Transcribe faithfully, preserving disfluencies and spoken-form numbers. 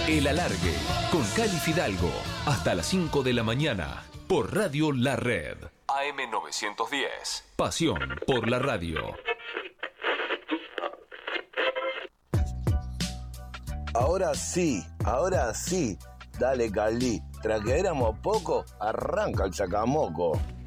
El Alargue, con Cali Fidalgo, hasta las cinco de la mañana, por Radio La Red. A M novecientos diez. Pasión por la radio. Ahora sí, ahora sí. Dale, Cali. Tras que éramos poco, arranca el sacamoco.